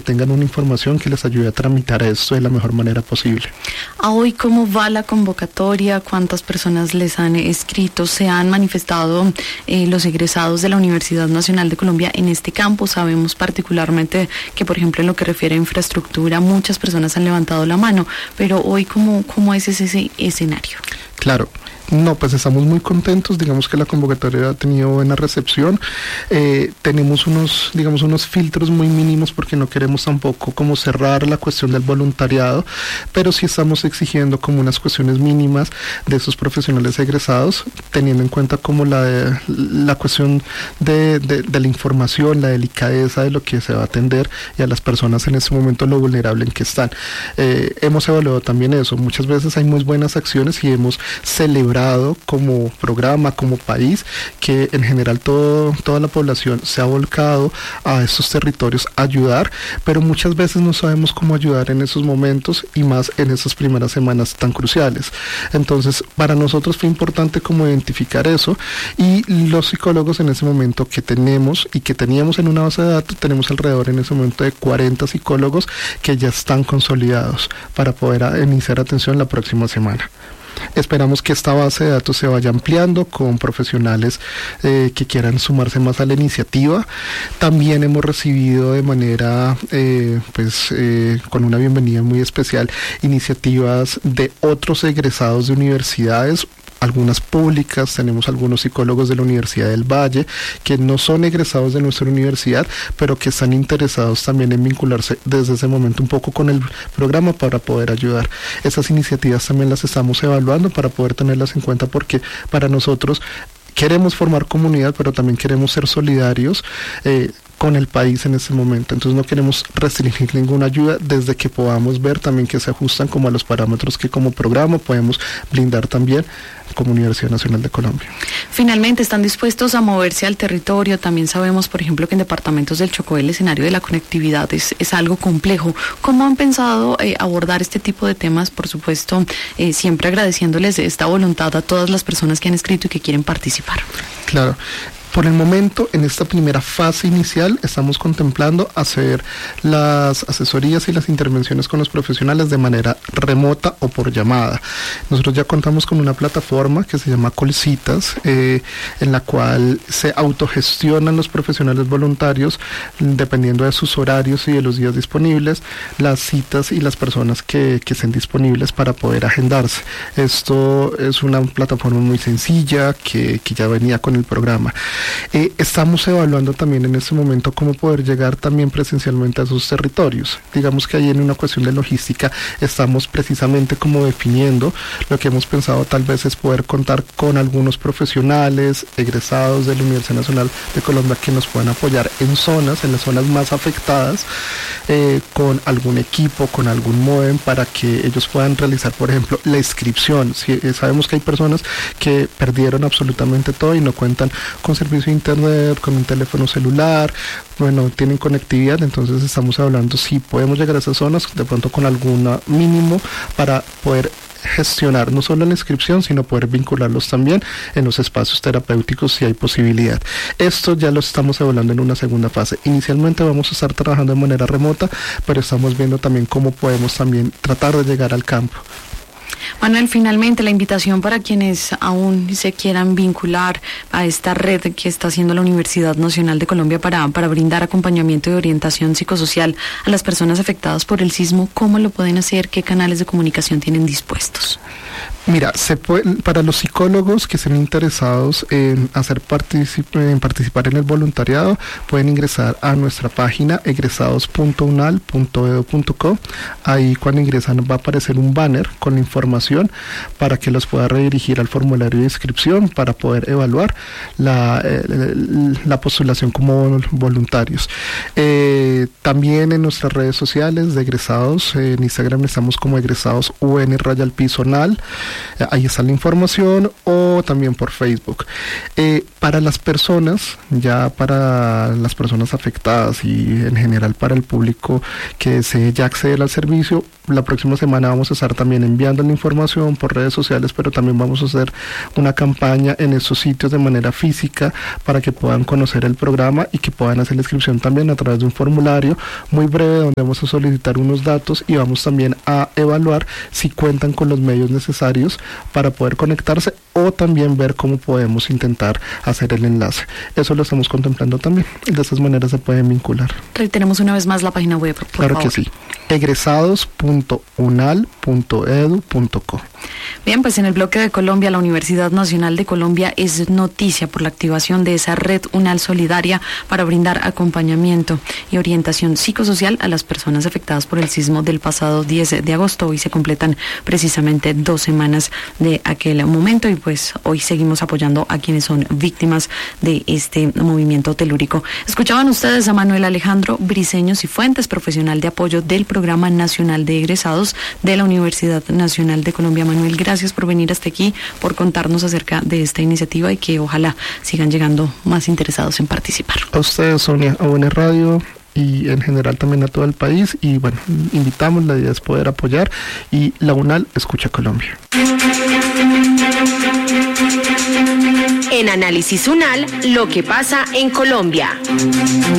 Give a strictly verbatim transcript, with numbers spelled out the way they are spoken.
tengan una información que les ayude a tramitar esto de la mejor manera posible. ¿A hoy cómo va la convocatoria? ¿Cuántas personas les han escrito? ¿Se han manifestado eh, los egresados de la Universidad Nacional de Colombia en este campo? Sabemos particularmente que, por ejemplo, en lo que refiere a infraestructura, muchas personas han levantado la mano, pero hoy, ¿cómo, cómo es ese, ese escenario? Claro. No, pues estamos muy contentos, digamos que la convocatoria ha tenido buena recepción, eh, tenemos unos, digamos, unos filtros muy mínimos porque no queremos tampoco como cerrar la cuestión del voluntariado, pero sí estamos exigiendo como unas cuestiones mínimas de esos profesionales egresados, teniendo en cuenta como la, la cuestión de, de, de la información, la delicadeza de lo que se va a atender y a las personas en ese momento lo vulnerable en que están. Eh, hemos evaluado también eso, muchas veces hay muy buenas acciones y hemos celebrado como programa, como país, que en general todo, toda la población se ha volcado a estos territorios a ayudar, pero muchas veces no sabemos cómo ayudar en esos momentos y más en esas primeras semanas tan cruciales. Entonces, para nosotros fue importante como identificar eso y los psicólogos en ese momento que tenemos y que teníamos en una base de datos, tenemos alrededor en ese momento de cuarenta psicólogos que ya están consolidados para poder iniciar atención la próxima semana. Esperamos que esta base de datos se vaya ampliando con profesionales eh, que quieran sumarse más a la iniciativa. También hemos recibido de manera, eh, pues, eh, con una bienvenida muy especial, iniciativas de otros egresados de universidades, algunas públicas, tenemos algunos psicólogos de la Universidad del Valle que no son egresados de nuestra universidad, pero que están interesados también en vincularse desde ese momento un poco con el programa para poder ayudar. Esas iniciativas también las estamos evaluando para poder tenerlas en cuenta porque para nosotros queremos formar comunidad, pero también queremos ser solidarios eh, con el país en ese momento. Entonces no queremos restringir ninguna ayuda desde que podamos ver también que se ajustan como a los parámetros que como programa podemos blindar también como Universidad Nacional de Colombia. Finalmente, ¿están dispuestos a moverse al territorio? También sabemos, por ejemplo, que en departamentos del Chocó el escenario de la conectividad es, es algo complejo. ¿Cómo han pensado eh, abordar este tipo de temas? Por supuesto, eh, siempre agradeciéndoles esta voluntad a todas las personas que han escrito y que quieren participar. Claro. Por el momento, en esta primera fase inicial, estamos contemplando hacer las asesorías y las intervenciones con los profesionales de manera remota o por llamada. Nosotros ya contamos con una plataforma que se llama Colcitas, eh, en la cual se autogestionan los profesionales voluntarios, dependiendo de sus horarios y de los días disponibles, las citas y las personas que, que estén disponibles para poder agendarse. Esto es una plataforma muy sencilla que, que ya venía con el programa. Eh, estamos evaluando también en este momento cómo poder llegar también presencialmente a esos territorios. Digamos que ahí en una cuestión de logística estamos precisamente como definiendo lo que hemos pensado tal vez es poder contar con algunos profesionales egresados de la Universidad Nacional de Colombia que nos puedan apoyar en zonas, en las zonas más afectadas, eh, con algún equipo, con algún módem para que ellos puedan realizar, por ejemplo, la inscripción. Si, eh, sabemos que hay personas que perdieron absolutamente todo y no cuentan con servicio de internet, con un teléfono celular, bueno, tienen conectividad, entonces estamos hablando si podemos llegar a esas zonas de pronto con algún mínimo para poder gestionar no solo la inscripción, sino poder vincularlos también en los espacios terapéuticos si hay posibilidad. Esto ya lo estamos evaluando en una segunda fase. Inicialmente vamos a estar trabajando de manera remota, pero estamos viendo también cómo podemos también tratar de llegar al campo. Manuel, finalmente la invitación para quienes aún se quieran vincular a esta red que está haciendo la Universidad Nacional de Colombia para, para brindar acompañamiento y orientación psicosocial a las personas afectadas por el sismo, ¿cómo lo pueden hacer? ¿Qué canales de comunicación tienen dispuestos? Mira, se puede, para los psicólogos que estén interesados en hacer particip en participar en el voluntariado, pueden ingresar a nuestra página egresados punto unal punto edu punto co. Ahí cuando ingresan va a aparecer un banner con la información para que los pueda redirigir al formulario de inscripción para poder evaluar la, eh, la postulación como voluntarios. Eh, también en nuestras redes sociales de egresados, eh, en Instagram estamos como egresados un raya al piso nal. Eh, ahí está la información, o también por Facebook. Eh, para las personas, ya para las personas afectadas y en general para el público que desee ya acceder al servicio, la próxima semana vamos a estar también enviando la información por redes sociales, pero también vamos a hacer una campaña en esos sitios de manera física para que puedan conocer el programa y que puedan hacer la inscripción también a través de un formulario muy breve donde vamos a solicitar unos datos y vamos también a evaluar si cuentan con los medios necesarios para poder conectarse, o también ver cómo podemos intentar hacer el enlace. Eso lo estamos contemplando también. De esas maneras se pueden vincular. Reiteremos una vez más la página web, por claro favor. Que sí. egresados punto unal punto edu punto co. Bien, pues en el bloque de Colombia, la Universidad Nacional de Colombia es noticia por la activación de esa red UNAL Solidaria para brindar acompañamiento y orientación psicosocial a las personas afectadas por el sismo del pasado diez de agosto. Hoy se completan precisamente dos semanas de aquel momento y pues hoy seguimos apoyando a quienes son víctimas de este movimiento telúrico. Escuchaban ustedes a Manuel Alejandro Briceño Cifuentes, profesional de apoyo del Programa Nacional de Egresados de la Universidad Nacional de Colombia. Manuel, gracias por venir hasta aquí, por contarnos acerca de esta iniciativa y que ojalá sigan llegando más interesados en participar. A ustedes, Sonia, a Buena Radio y en general también a todo el país, y bueno, invitamos, la idea es poder apoyar, y la UNAL escucha Colombia. En Análisis UNAL, lo que pasa en Colombia.